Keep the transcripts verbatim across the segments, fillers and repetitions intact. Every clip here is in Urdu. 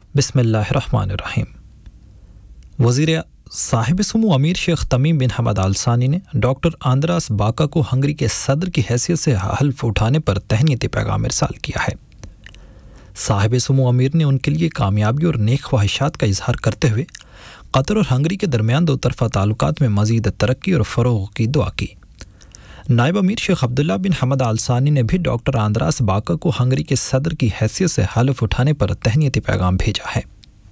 بسم اللہ الرحمن الرحیم۔ وزیر صاحب سمو امیر شیخ تمیم بن حمد آل ثانی نے ڈاکٹر آندراس باکا کو ہنگری کے صدر کی حیثیت سے حلف اٹھانے پر تہنیتی پیغام ارسال کیا ہے۔ صاحب سمو امیر نے ان کے لیے کامیابی اور نیک خواہشات کا اظہار کرتے ہوئے قطر اور ہنگری کے درمیان دو طرفہ تعلقات میں مزید ترقی اور فروغ کی دعا کی۔ نائب امیر شیخ عبداللہ بن حمد آل ثانی نے بھی ڈاکٹر آندراس باکا کو ہنگری کے صدر کی حیثیت سے حلف اٹھانے پر تہنیتی پیغام بھیجا ہے۔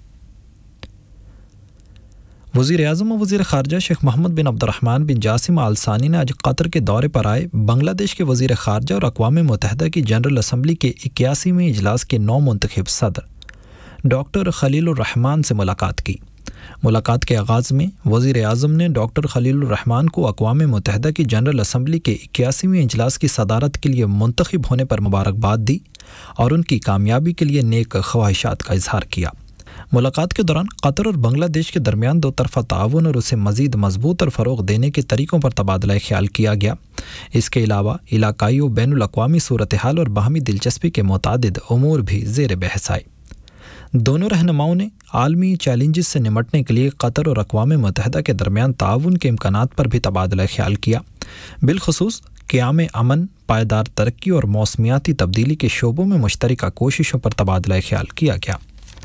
وزیر اعظم و وزیر خارجہ شیخ محمد بن عبد الرحمن بن جاسم آل ثانی نے آج قطر کے دورے پر آئے بنگلہ دیش کے وزیر خارجہ اور اقوام متحدہ کی جنرل اسمبلی کے اکیاسیویں اجلاس کے نو منتخب صدر ڈاکٹر خلیل الرحمان سے ملاقات کی۔ ملاقات کے آغاز میں وزیر اعظم نے ڈاکٹر خلیل الرحمان کو اقوام متحدہ کی جنرل اسمبلی کے اکیاسیویں اجلاس کی صدارت کے لیے منتخب ہونے پر مبارکباد دی اور ان کی کامیابی کے لیے نیک خواہشات کا اظہار کیا۔ ملاقات کے دوران قطر اور بنگلہ دیش کے درمیان دو طرفہ تعاون اور اسے مزید مضبوط اور فروغ دینے کے طریقوں پر تبادلہ خیال کیا گیا۔ اس کے علاوہ علاقائی و بین الاقوامی صورتحال اور باہمی دلچسپی کے متعدد امور بھی زیر بحث آئے۔ دونوں رہنماؤں نے عالمی چیلنجز سے نمٹنے کے لیے قطر اور اقوام متحدہ کے درمیان تعاون کے امکانات پر بھی تبادلہ خیال کیا، بالخصوص قیام امن، پائیدار ترقی اور موسمیاتی تبدیلی کے شعبوں میں مشترکہ کوششوں پر تبادلہ خیال کیا گیا۔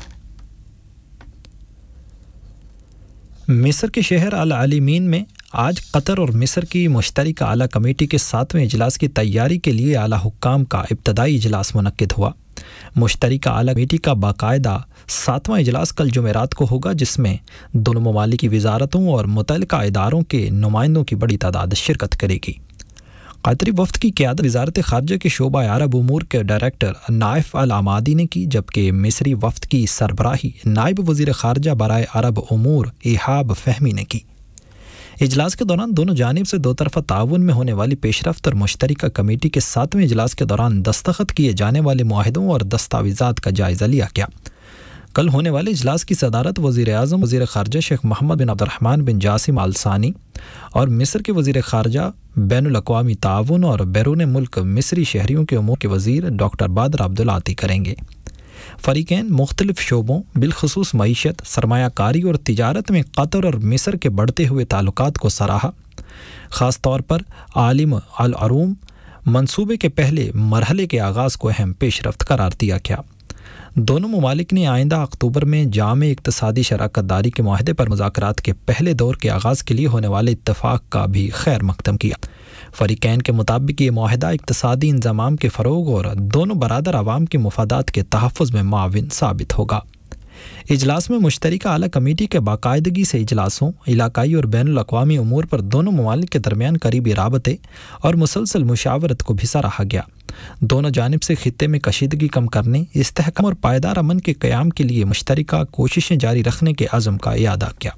مصر کے شہر العلیمین میں آج قطر اور مصر کی مشترکہ اعلیٰ کمیٹی کے ساتویں اجلاس کی تیاری کے لیے اعلیٰ حکام کا ابتدائی اجلاس منعقد ہوا۔ مشترکہ اعلیٰ کمیٹی کا باقاعدہ ساتواں اجلاس کل جمعرات کو ہوگا، جس میں دونوں ممالک کی وزارتوں اور متعلقہ اداروں کے نمائندوں کی بڑی تعداد شرکت کرے گی۔ قطری وفد کی قیادت وزارت خارجہ کے شعبہ عرب امور کے ڈائریکٹر نائف العمادی نے کی، جبکہ مصری وفد کی سربراہی نائب وزیر خارجہ برائے عرب امور ایہاب فہمی نے کی۔ اجلاس کے دوران دونوں جانب سے دو طرفہ تعاون میں ہونے والی پیش رفت اور مشترکہ کمیٹی کے ساتویں اجلاس کے دوران دستخط کیے جانے والے معاہدوں اور دستاویزات کا جائزہ لیا گیا۔ کل ہونے والے اجلاس کی صدارت وزیر اعظم وزیر خارجہ شیخ محمد بن عبد الرحمن بن جاسم آل ثانی اور مصر کے وزیر خارجہ بین الاقوامی تعاون اور بیرون ملک مصری شہریوں کے امور کے وزیر ڈاکٹر بدر عبدالعاطی کریں گے۔ فریقین مختلف شعبوں بالخصوص معیشت، سرمایہ کاری اور تجارت میں قطر اور مصر کے بڑھتے ہوئے تعلقات کو سراہا۔ خاص طور پر عالم العروم منصوبے کے پہلے مرحلے کے آغاز کو اہم پیش رفت قرار دیا گیا۔ دونوں ممالک نے آئندہ اکتوبر میں جامع اقتصادی شراکت داری کے معاہدے پر مذاکرات کے پہلے دور کے آغاز کے لیے ہونے والے اتفاق کا بھی خیر مقدم کیا۔ فریقین کے مطابق یہ معاہدہ اقتصادی انضمام کے فروغ اور دونوں برادر عوام کے مفادات کے تحفظ میں معاون ثابت ہوگا۔ اجلاس میں مشترکہ اعلیٰ کمیٹی کے باقاعدگی سے اجلاسوں، علاقائی اور بین الاقوامی امور پر دونوں ممالک کے درمیان قریبی رابطے اور مسلسل مشاورت کو بھی سراہا گیا۔ دونوں جانب سے خطے میں کشیدگی کم کرنے، استحکام اور پائیدار امن کے قیام کے لیے مشترکہ کوششیں جاری رکھنے کے عزم کا اعادہ کیا۔